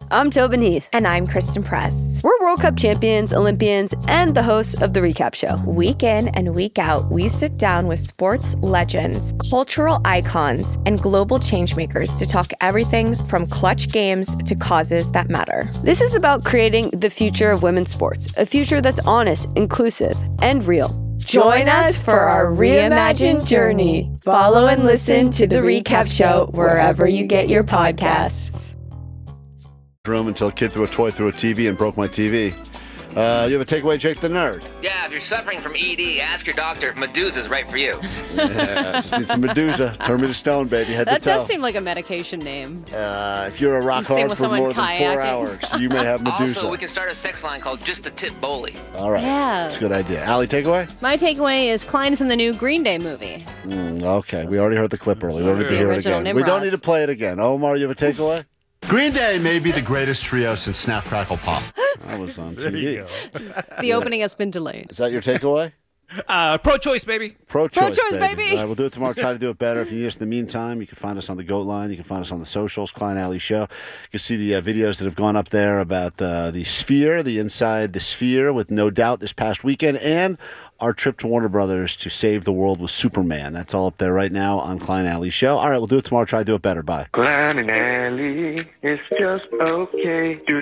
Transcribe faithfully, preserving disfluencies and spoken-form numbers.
I'm Tobin Heath. And I'm Kristen Press. We're World Cup champions, Olympians, and the hosts of The Recap Show. Week in and week out, we sit down with sports legends, cultural icons, and global changemakers to talk everything from clutch games to causes that matter. This is about creating the future of women's sports, a future that's honest, inclusive, and real. Join us for our reimagined journey. Follow and listen to The Recap Show wherever you get your podcasts. Room until a kid threw a toy through a T V and broke my T V. Uh, you have a takeaway, Jake the Nerd? Yeah, if you're suffering from E D, ask your doctor if Medusa's right for you. Yeah, just need some Medusa. Turn me to stone, baby. Head that to toe. does seem like a medication name. Uh, if you're a rock hard for more than kayaking. four hours, you may have Medusa. Also, we can start a sex line called Just a Tip Bowley. All right. Yeah. That's a good idea. Allie, takeaway? My takeaway is Klein's in the new Green Day movie. Mm, okay. We already heard the clip earlier. We don't need to The hear it original again. We don't Nimrods. need to play it again. Omar, you have a takeaway? Green Day may be the greatest trio since Snap, Crackle, Pop. That was on T V. The opening has been delayed. Is that your takeaway? Uh, pro-choice, baby. Pro-choice, Pro-choice, baby. baby. All right, we'll do it tomorrow. Try to do it better. If you need us in the meantime, you can find us on the Goat Line. You can find us on the socials, Klein Alley Show. You can see the uh, videos that have gone up there about uh, the Sphere, the Inside the Sphere, with No Doubt this past weekend, and our trip to Warner Brothers to save the world with Superman. That's all up there right now on Klein Alley Show. All right, we'll do it tomorrow. Try to do it better. Bye. Klein and Alley, it's just okay. Do